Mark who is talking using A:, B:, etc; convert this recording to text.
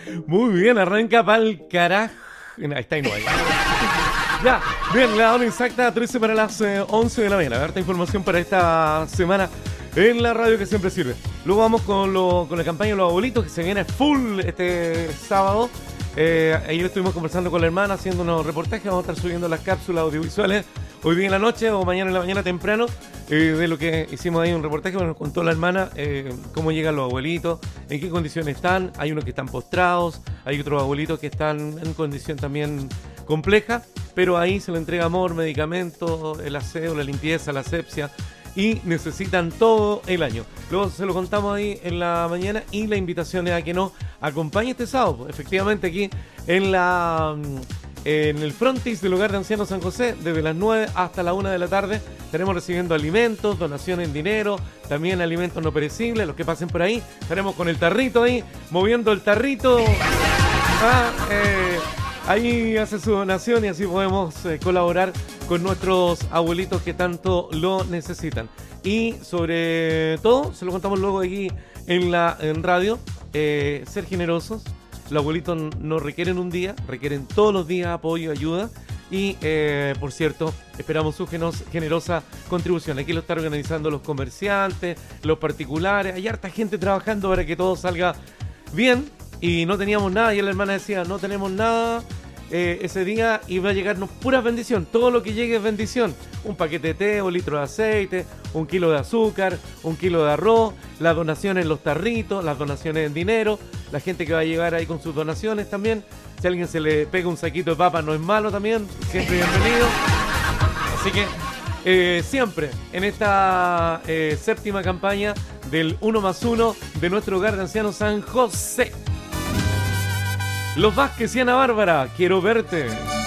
A: Muy bien, arranca pa'l carajo. Ahí está, y no hay. Ya, bien, la hora exacta, 13 para las 11 de la mañana. Harta información para esta semana en la radio que siempre sirve. Luego vamos con la campaña de los abuelitos, que se viene full este sábado. Ayer estuvimos conversando con la hermana, haciendo unos reportajes. Vamos a estar subiendo las cápsulas audiovisuales hoy día en la noche o mañana en la mañana temprano, de lo que hicimos ahí, un reportaje. Nos contó la hermana cómo llegan los abuelitos, en qué condiciones están. Hay unos que están postrados, hay otros abuelitos que están en condición también compleja, pero ahí se le entrega amor, medicamentos, el aseo, la limpieza, la asepsia, y necesitan todo el año. Luego se lo contamos ahí en la mañana, y la invitación es a que nos acompañe este sábado, efectivamente, aquí en el frontis del Hogar de Ancianos San José, desde las 9 hasta la 1 de la tarde. Estaremos recibiendo alimentos, donaciones en dinero, también alimentos no perecibles. Los que pasen por ahí, estaremos con el tarrito ahí, moviendo el tarrito. Ahí hace su donación y así podemos colaborar con nuestros abuelitos que tanto lo necesitan. Y sobre todo, se lo contamos luego aquí en radio, ser generosos. Los abuelitos no requieren un día, requieren todos los días apoyo, ayuda. Y, por cierto, esperamos su generosa contribución. Aquí lo están organizando los comerciantes, los particulares. Hay harta gente trabajando para que todo salga bien. Y no teníamos nada. Y la hermana decía, no tenemos nada ese día, y va a llegarnos pura bendición. Todo lo que llegue es bendición. Un paquete de té, un litro de aceite, 1 kilo de azúcar, 1 kilo de arroz, las donaciones en los tarritos, las donaciones en dinero, la gente que va a llegar ahí con sus donaciones también. Si a alguien se le pega un saquito de papa, no es malo también, siempre bienvenido. Así que siempre en esta séptima campaña del 1+1 de nuestro Hogar de Ancianos San José. Los Vázquez y Ana Bárbara, quiero verte.